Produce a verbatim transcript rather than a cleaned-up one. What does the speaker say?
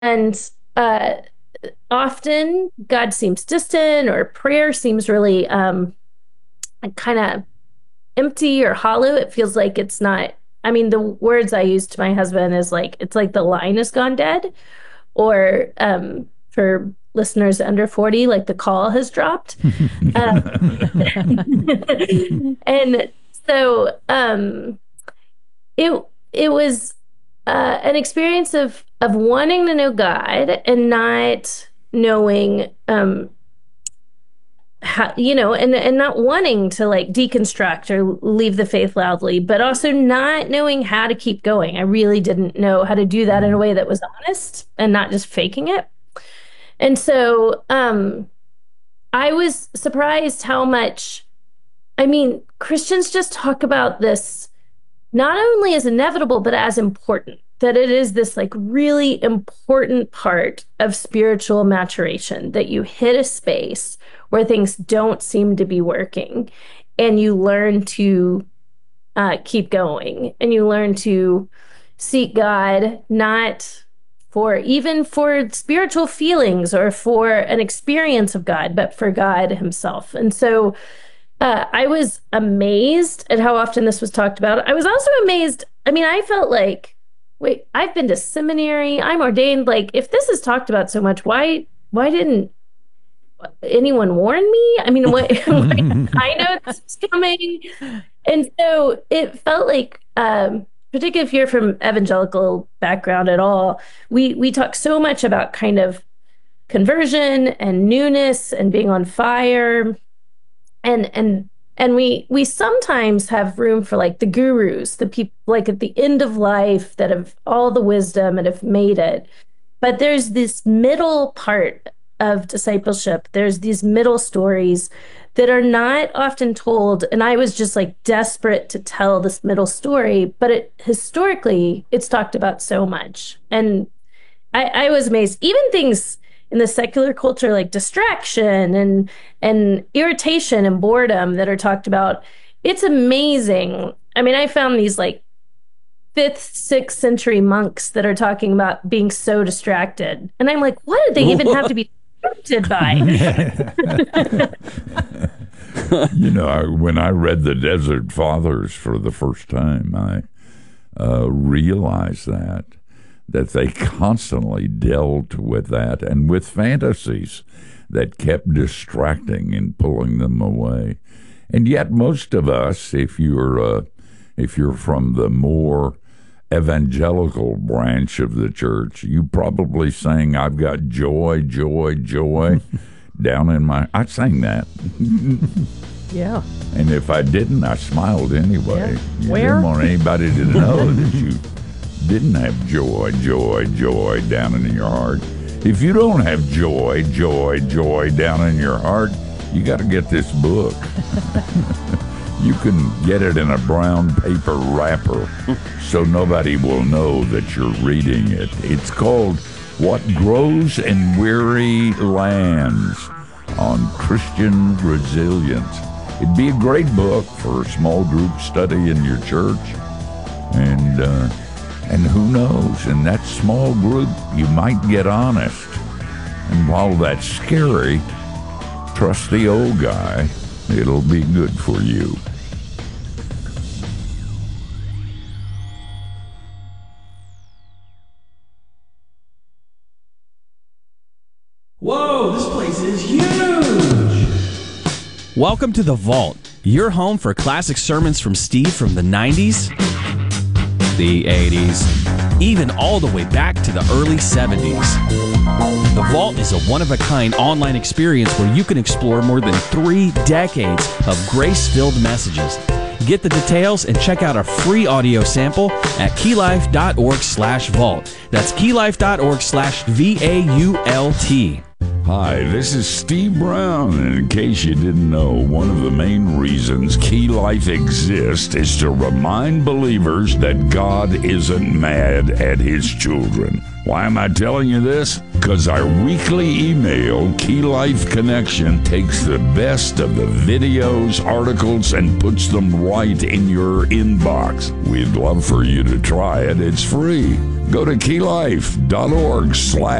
And uh, often God seems distant or prayer seems really um, kind of empty or hollow. It feels like it's not. I mean, the words I use to my husband is like, it's like the line has gone dead, or um, for listeners under forty, like the call has dropped. Um, and so um, it it was uh, an experience of of wanting to know God and not knowing um, how, you know, and and not wanting to like deconstruct or leave the faith loudly, but also not knowing how to keep going. I really didn't know how to do that in a way that was honest and not just faking it. And so um, I was surprised how much, I mean, Christians just talk about this not only as inevitable, but as important, that it is this like really important part of spiritual maturation, that you hit a space where things don't seem to be working and you learn to uh, keep going and you learn to seek God, not for even for spiritual feelings or for an experience of God, but for God himself. And so uh, I was amazed at how often this was talked about. I was also amazed. I mean, I felt like, wait, I've been to seminary, I'm ordained. Like, if this is talked about so much, why why didn't anyone warn me? I mean, what I know this is coming. And so it felt like, um, particularly if you're from evangelical background at all, we we talk so much about kind of conversion and newness and being on fire, and and and we we sometimes have room for like the gurus, the people like at the end of life that have all the wisdom and have made it. But there's this middle part of discipleship. There's these middle stories that are not often told. And I was just like desperate to tell this middle story, but it historically it's talked about so much. And I, I was amazed. Even things in the secular culture like distraction and and irritation and boredom that are talked about. It's amazing. I mean, I found these like fifth, sixth century monks that are talking about being so distracted. And I'm like, what did they even have to be distracted by? You know, I, when I read the Desert Fathers for the first time, I uh, realized that. that they constantly dealt with that and with fantasies that kept distracting and pulling them away. And yet most of us, if you're uh, if you're from the more evangelical branch of the church, you probably sang, I've got joy, joy, joy down in my... I sang that. Yeah. And if I didn't, I smiled anyway. Yeah. You Where? didn't want anybody to know that you didn't have joy, joy, joy down in your heart. If you don't have joy, joy, joy down in your heart, you got to get this book. You can get it in a brown paper wrapper so nobody will know that you're reading it. It's called What Grows in Weary Lands on Christian Resilience. It'd be a great book for a small group study in your church. And, uh, And who knows, in that small group, you might get honest. And while that's scary, trust the old guy. It'll be good for you. Whoa, this place is huge! Welcome to The Vault, your home for classic sermons from Steve from the nineties, the eighties, even all the way back to the early seventies. The Vault is a one-of-a-kind online experience where you can explore more than three decades of grace-filled messages. Get the details and check out a free audio sample at keylife.org slash vault. That's keylife.org slash V-A-U-L-T. Hi, this is Steve Brown, and in case you didn't know, one of the main reasons Key Life exists is to remind believers that God isn't mad at His children. Why am I telling you this? Because our weekly email, Key Life Connection, takes the best of the videos, articles, and puts them right in your inbox. We'd love for you to try it. It's free. Go to key life dot org slash